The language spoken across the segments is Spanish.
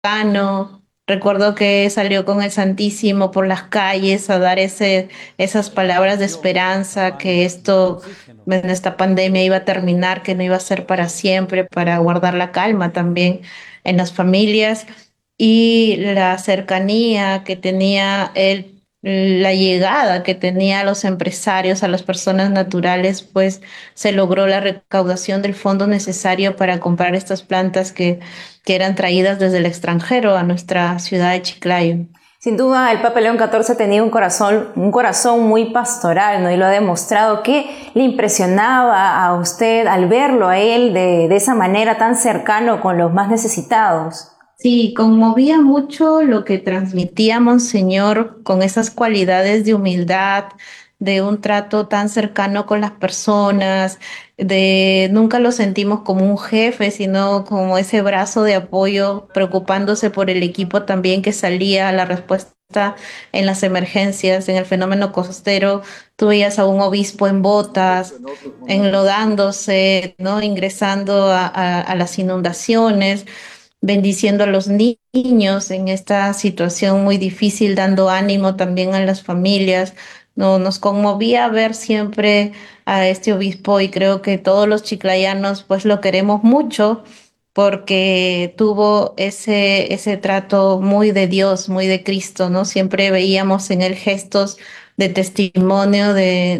cercano. Recuerdo que salió con el Santísimo por las calles a dar esas palabras de esperanza, que bueno, esta pandemia iba a terminar, que no iba a ser para siempre, para guardar la calma también en las familias y la cercanía que tenía él, la llegada que tenía a los empresarios, a las personas naturales, pues se logró la recaudación del fondo necesario para comprar estas plantas que eran traídas desde el extranjero a nuestra ciudad de Chiclayo. Sin duda, el Papa León XIV tenía un corazón muy pastoral, ¿no? Y lo ha demostrado. ¿Qué le impresionaba a usted al verlo a él de esa manera tan cercano con los más necesitados? Sí, conmovía mucho lo que transmitía Monseñor con esas cualidades de humildad, de un trato tan cercano con las personas, de nunca lo sentimos como un jefe, sino como ese brazo de apoyo, preocupándose por el equipo también que salía a la respuesta en las emergencias, en el fenómeno costero. Tú veías a un obispo en botas, enlodándose, ¿no? Ingresando a las inundaciones, bendiciendo a los niños en esta situación muy difícil, dando ánimo también a las familias. No, nos conmovía ver siempre a este obispo y creo que todos los chiclayanos pues lo queremos mucho porque tuvo ese trato muy de Dios, muy de Cristo, ¿no? Siempre veíamos en él gestos de testimonio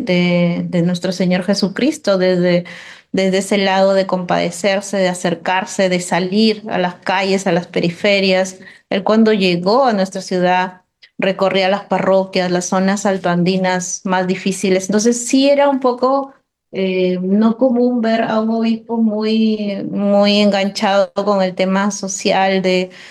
de nuestro Señor Jesucristo, desde ese lado de compadecerse, de acercarse, de salir a las calles, a las periferias. Él cuando llegó a nuestra ciudad recorría las parroquias, las zonas altoandinas más difíciles. Entonces sí era un poco no común ver a un obispo muy enganchado con el tema social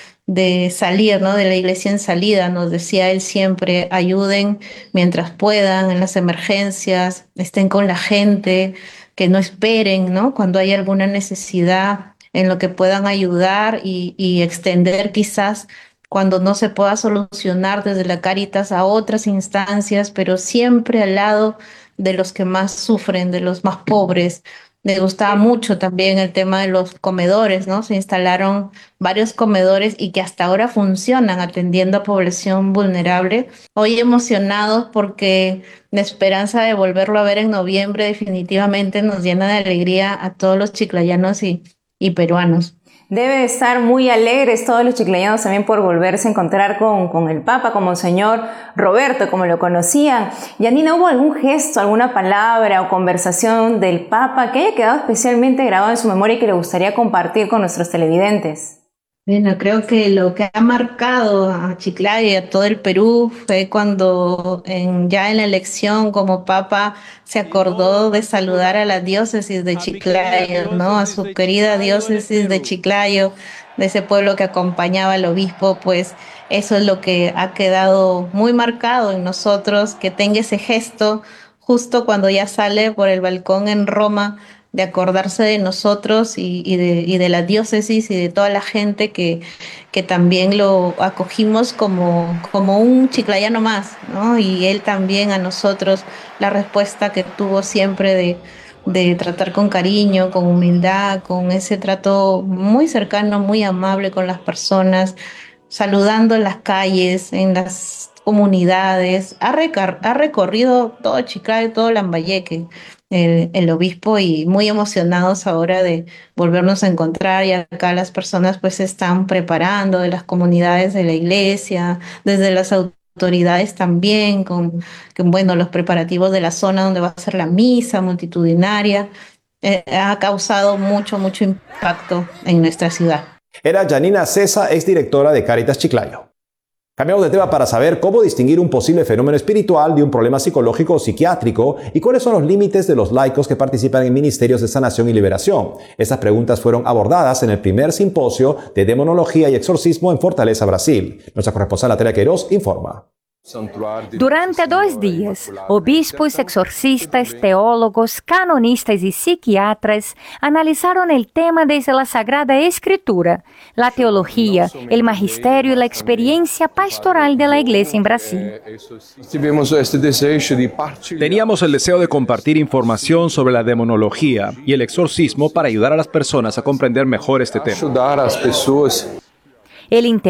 de salir, ¿no? De la iglesia en salida. Nos decía él siempre, ayuden mientras puedan en las emergencias, estén con la gente, que no esperen, ¿no? Cuando hay alguna necesidad en lo que puedan ayudar y extender quizás cuando no se pueda solucionar desde la Cáritas a otras instancias, pero siempre al lado de los que más sufren, de los más pobres. Me gustaba mucho también el tema de los comedores, ¿no? Se instalaron varios comedores y que hasta ahora funcionan atendiendo a población vulnerable. Hoy emocionados porque la esperanza de volverlo a ver en noviembre definitivamente nos llena de alegría a todos los chiclayanos y peruanos. Debe estar muy alegres todos los chiclayanos también por volverse a encontrar con el Papa, con Monseñor Roberto, como lo conocían. Yanina, ¿hubo algún gesto, alguna palabra o conversación del Papa que haya quedado especialmente grabado en su memoria y que le gustaría compartir con nuestros televidentes? Bueno, creo que lo que ha marcado a Chiclayo y a todo el Perú fue cuando ya en la elección como papa se acordó de saludar a la diócesis de Chiclayo, ¿no? A su querida diócesis de Chiclayo, de ese pueblo que acompañaba al obispo, pues eso es lo que ha quedado muy marcado en nosotros, que tenga ese gesto justo cuando ya sale por el balcón en Roma de acordarse de nosotros y de la diócesis y de toda la gente que también lo acogimos como un chiclayano más, ¿no? Y él también a nosotros, la respuesta que tuvo siempre de tratar con cariño, con humildad, con ese trato muy cercano, muy amable con las personas, saludando en las calles, en las comunidades. Ha recorrido todo Chiclayo, todo Lambayeque, el obispo, y muy emocionados ahora de volvernos a encontrar. Y acá las personas pues se están preparando de las comunidades de la iglesia, desde las autoridades también, bueno, los preparativos de la zona donde va a ser la misa multitudinaria. Ha causado mucho impacto en nuestra ciudad. Era Yanina Cesa, exdirectora de Cáritas Chiclayo. Cambiamos de tema para saber cómo distinguir un posible fenómeno espiritual de un problema psicológico o psiquiátrico y cuáles son los límites de los laicos que participan en ministerios de sanación y liberación. Estas preguntas fueron abordadas en el primer simposio de demonología y exorcismo en Fortaleza, Brasil. Nuestra corresponsal Natalia Queiroz informa. Durante 2 días, obispos, exorcistas, teólogos, canonistas y psiquiatras analizaron el tema desde la Sagrada Escritura, la teología, el magisterio y la experiencia pastoral de la Iglesia en Brasil. Teníamos el deseo de compartir información sobre la demonología y el exorcismo para ayudar a las personas a comprender mejor este tema. El